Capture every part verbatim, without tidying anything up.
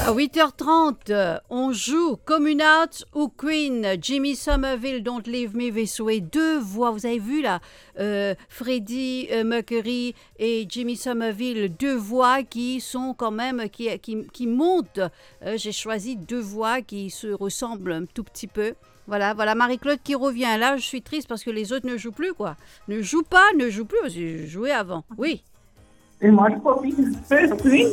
À huit heures trente, on joue Communards ou Queen, Jimmy Somerville, Don't Leave Me This Way. Deux voix, vous avez vu là, euh, Freddie euh, Mercury et Jimmy Somerville, deux voix qui sont quand même, qui, qui, qui montent. Euh, j'ai choisi deux voix qui se ressemblent un tout petit peu. Voilà, voilà Marie-Claude qui revient. Là, je suis triste parce que les autres ne jouent plus, quoi. Ne jouent pas, ne jouent plus, parce que je jouais avant. Oui. Et moi, je profite un peu, oui.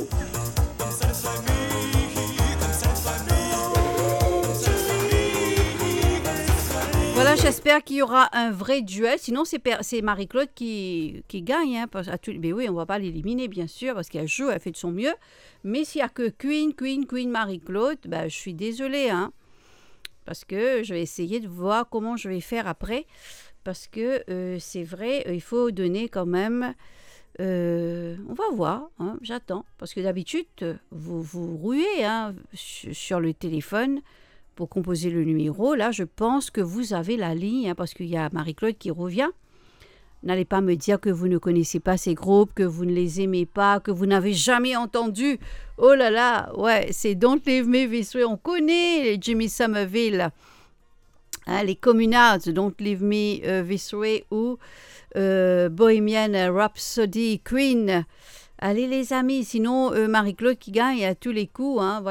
Voilà, j'espère qu'il y aura un vrai duel. Sinon, c'est, per- c'est Marie-Claude qui, qui gagne. Hein, parce, à tout, mais oui, on ne va pas l'éliminer, bien sûr, parce qu'elle joue, elle fait de son mieux. Mais s'il n'y a que Queen, Queen, Queen, Marie-Claude, ben, je suis désolée. Hein, parce que je vais essayer de voir comment je vais faire après. Parce que euh, c'est vrai, il faut donner quand même... Euh, on va voir, hein, j'attends. Parce que d'habitude, vous vous ruez hein, sur le téléphone pour composer le numéro. Là, je pense que vous avez la ligne, hein, parce qu'il y a Marie-Claude qui revient. N'allez pas me dire que vous ne connaissez pas ces groupes, que vous ne les aimez pas, que vous n'avez jamais entendu. Oh là là, ouais, c'est Don't Leave Me This Way. On connaît les Jimmy Somerville, hein, les Communards, Don't Leave Me uh, This Way ou euh, Bohemian Rhapsody, Queen. Allez les amis, sinon euh, Marie-Claude qui gagne à tous les coups. Hein, voilà.